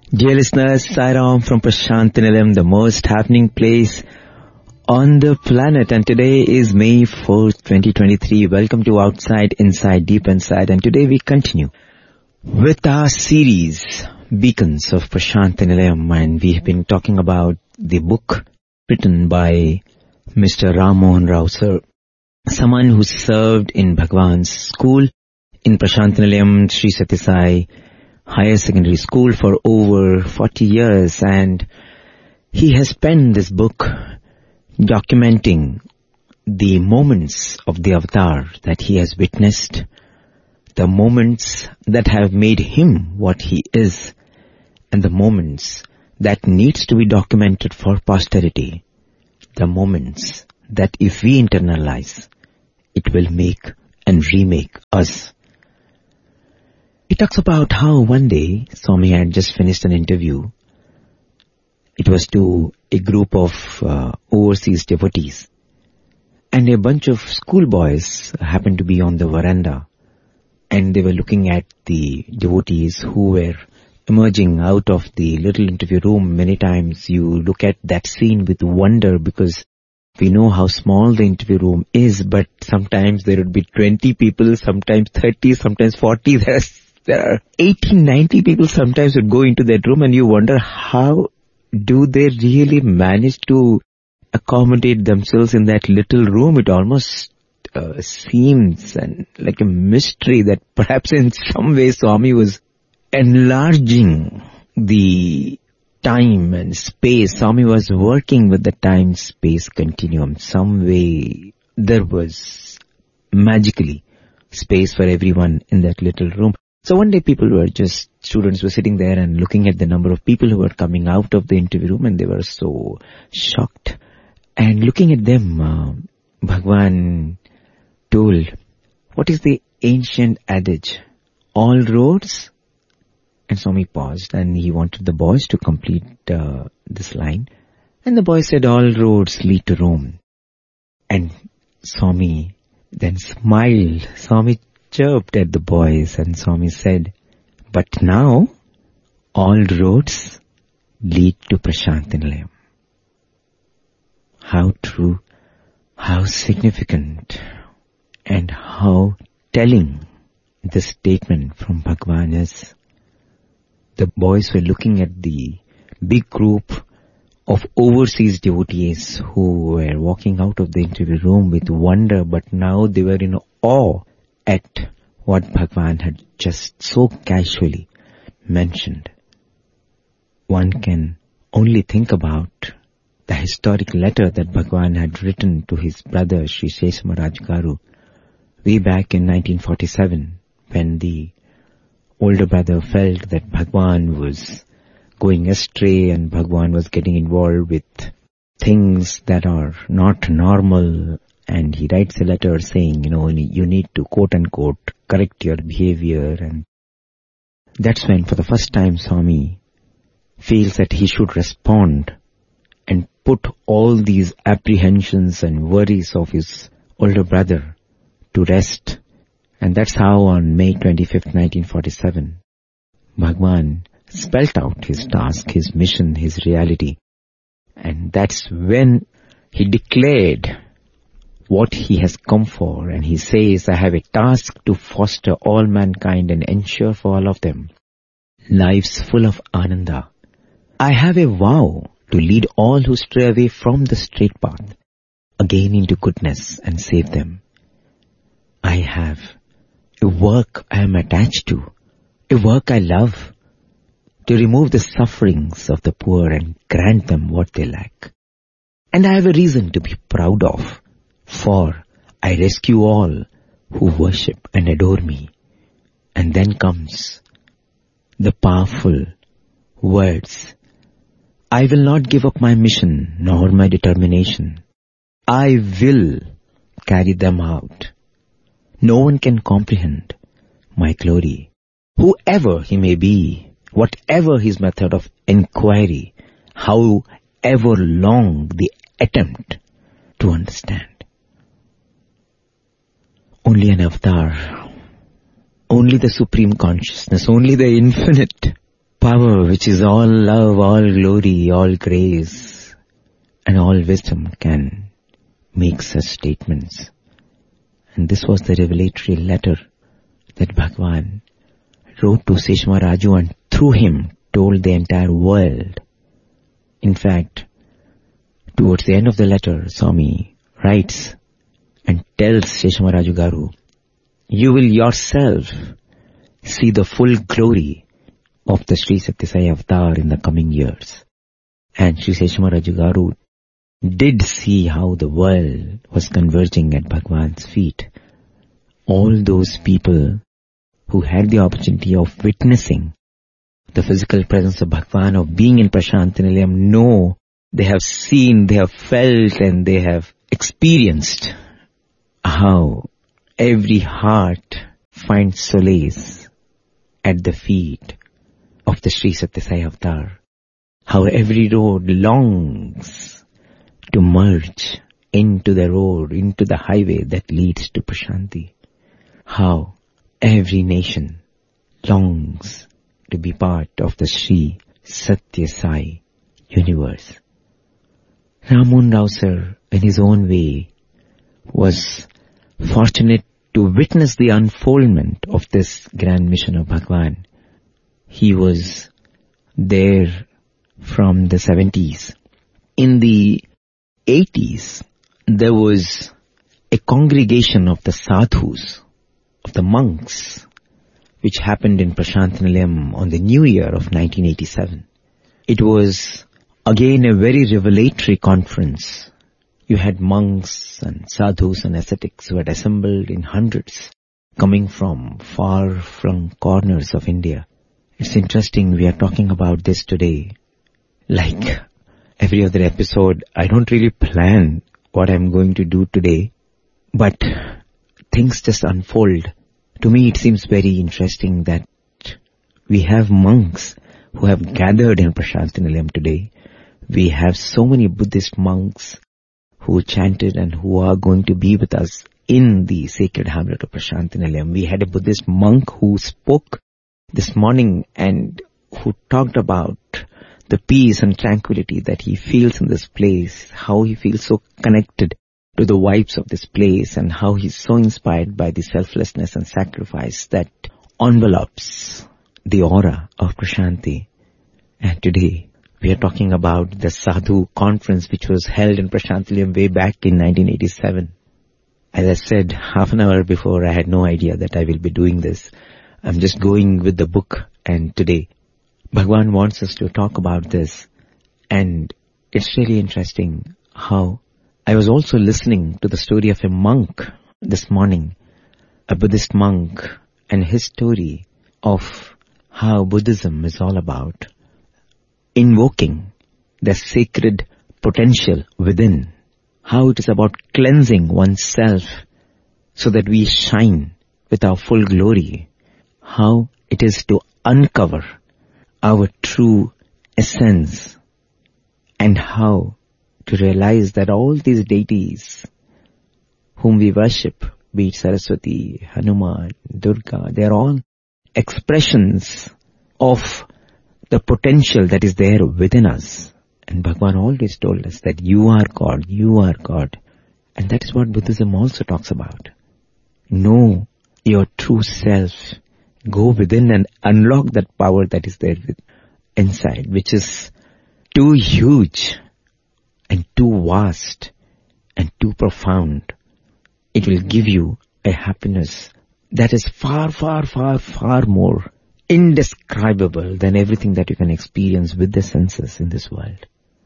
Dear listeners, Sairam from Prashantinilayam, the most happening place on the planet. And today is May 4th, 2023. Welcome to Outside, Inside, Deep Inside. And today we continue with our series, Beacons of Prashantinilayam. And we have been talking about the book written by Mr. Ram Mohan Rao, sir. Someone who served in Bhagwan's school in Prashantinilayam, Sri Sathya Sai Higher Secondary School for over 40 years, and he has penned this book documenting the moments of the avatar that he has witnessed, the moments that have made him what he is, and the moments that needs to be documented for posterity, the moments that if we internalize, it will make and remake us. He talks about how one day Swami had just finished an interview. It was to a group of overseas devotees. And a bunch of schoolboys happened to be on the veranda. And they were looking at the devotees who were emerging out of the little interview room. Many times you look at that scene with wonder because we know how small the interview room is, but sometimes there would be 20 people, sometimes 30, sometimes 40. There are 80, 90 people sometimes would go into that room, and you wonder how do they really manage to accommodate themselves in that little room. It almost seems like a mystery that perhaps in some way Swami was enlarging the time and space. Swami was working with the time-space continuum. Some way there was magically space for everyone in that little room. So one day students were sitting there and looking at the number of people who were coming out of the interview room, and they were so shocked. And looking at them, Bhagwan told, what is the ancient adage? All roads? And Swami paused and he wanted the boys to complete this line. And the boy said, all roads lead to Rome. And Swami then smiled. Swami chirped at the boys, and Swami said, but now all roads lead to Prashantinilayam. How true, how significant, and how telling this statement from Bhagwan is. The boys were looking at the big group of overseas devotees who were walking out of the interview room with wonder, but now they were in awe at what Bhagwan had just so casually mentioned. One can only think about the historic letter that Bhagwan had written to his brother Sri Seshamaraj Garu way back in 1947, when the older brother felt that Bhagwan was going astray and Bhagwan was getting involved with things that are not normal. And he writes a letter saying, you need to quote unquote correct your behavior. And that's when for the first time Swami feels that he should respond and put all these apprehensions and worries of his older brother to rest. And that's how on May 25th, 1947, Bhagwan spelt out his task, his mission, his reality. And that's when he declared what he has come for, and he says, I have a task to foster all mankind and ensure for all of them lives full of ananda. I have a vow to lead all who stray away from the straight path again into goodness and save them. I have a work I am attached to, a work I love, to remove the sufferings of the poor and grant them what they lack. And I have a reason to be proud of, for I rescue all who worship and adore me. And then comes the powerful words, I will not give up my mission nor my determination. I will carry them out. No one can comprehend my glory. Whoever he may be, whatever his method of inquiry, however long the attempt to understand. Only an avatar, only the supreme consciousness, only the infinite power which is all love, all glory, all grace, and all wisdom, can make such statements. And this was the revelatory letter that Bhagwan wrote to Seshama Raju, and through him told the entire world. In fact, towards the end of the letter, Swami writes and tells Seshama Raju Garu, you will yourself see the full glory of the Sri Sathya Sai Avatar in the coming years. And Sri Seshama Raju Garu did see how the world was converging at Bhagwan's feet. All those people who had the opportunity of witnessing the physical presence of Bhagwan, of being in Prasanthi Nilayam, know, they have seen, they have felt, and they have experienced how every heart finds solace at the feet of the Sri Sathya Sai Avatar. How every road longs to merge into the road, into the highway that leads to Prasanthi. How every nation longs to be part of the Sri Sathya Sai universe. Ramohn Rao sir, in his own way, was fortunate to witness the unfoldment of this grand mission of Bhagwan. He was there from the 70s. In the 80s, there was a congregation of the sadhus, of the monks, which happened in Prasanthi Nilayam on the new year of 1987. It was again a very revelatory conference. You had monks and sadhus and ascetics who had assembled in hundreds, coming from far-flung corners of India. It's interesting, we are talking about this today. Like every other episode, I don't really plan what I'm going to do today, but things just unfold. To me, it seems very interesting that we have monks who have gathered in Prasanthi Nilayam today. We have so many Buddhist monks who chanted and who are going to be with us in the sacred hamlet of Prasanthi Nilayam. We had a Buddhist monk who spoke this morning and who talked about the peace and tranquility that he feels in this place, how he feels so connected to the vibes of this place, and how he's so inspired by the selflessness and sacrifice that envelops the aura of Prasanthi. And today, we are talking about the Sadhu conference which was held in Prasanthi Nilayam way back in 1987. As I said half an hour before, I had no idea that I will be doing this. I'm just going with the book, and today Bhagwan wants us to talk about this. And it's really interesting how I was also listening to the story of a monk this morning, a Buddhist monk, and his story of how Buddhism is all about invoking the sacred potential within, how it is about cleansing oneself so that we shine with our full glory, how it is to uncover our true essence, and how to realize that all these deities whom we worship, be it Saraswati, Hanuman, Durga, they are all expressions of the potential that is there within us. And Bhagwan always told us that you are God, you are God. And that is what Buddhism also talks about. Know your true self. Go within and unlock that power that is there inside, which is too huge and too vast and too profound. It will give you a happiness that is far, far, far, far more indescribable than everything that you can experience with the senses in this world.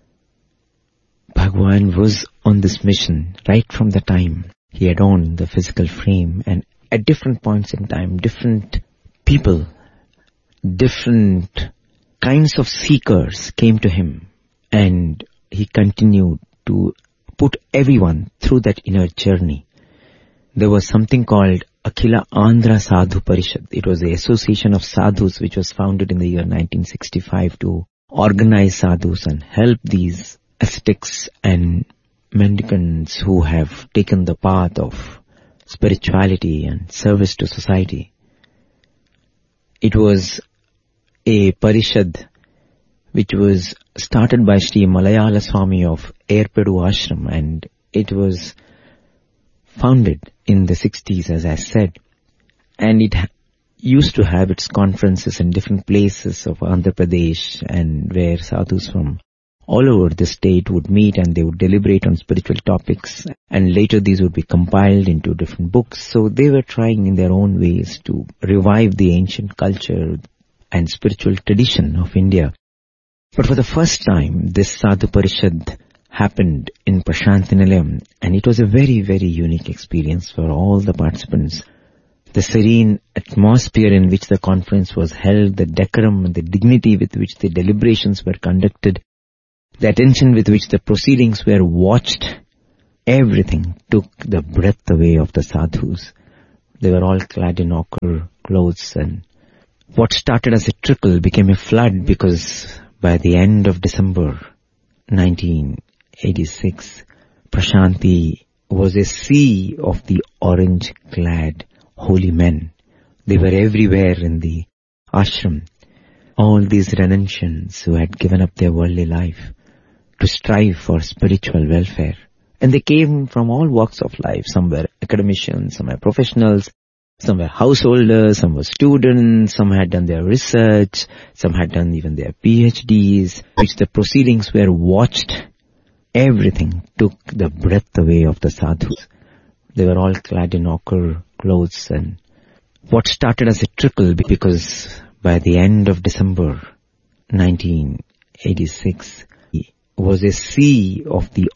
Bhagwan was on this mission right from the time he had on the physical frame, and at different points in time, different people, different kinds of seekers came to him, and he continued to put everyone through that inner journey. There was something called Akhila Andhra Sadhu Parishad. It was the association of sadhus which was founded in the year 1965 to organize sadhus and help these ascetics and mendicants who have taken the path of spirituality and service to society. It was a parishad which was started by Sri Malayala Swami of Erpedu Ashram, and it was founded in the 60s, as I said, and it used to have its conferences in different places of Andhra Pradesh, and where sadhus from all over the state would meet and they would deliberate on spiritual topics, and later these would be compiled into different books. So they were trying in their own ways to revive the ancient culture and spiritual tradition of India. But for the first time, this Sadhu Parishad happened in Prashanthi Nilayam, and it was a very, very unique experience for all the participants. The serene atmosphere in which the conference was held, the decorum and the dignity with which the deliberations were conducted, the attention with which the proceedings were watched, everything took the breath away of the sadhus. They were all clad in ochre clothes, and what started as a trickle became a flood, because by the end of December 1986, Prashanthi was a sea of the orange-clad holy men. They were everywhere in the ashram. All these renunciants who had given up their worldly life to strive for spiritual welfare. And they came from all walks of life. Some were academicians, some were professionals, some were householders, some were students, some had done their research, some had done even their PhDs, which the proceedings were watched. Everything took the breath away of the sadhus. They were all clad in ochre clothes, and what started as a trickle, because by the end of December 1986, was a sea of the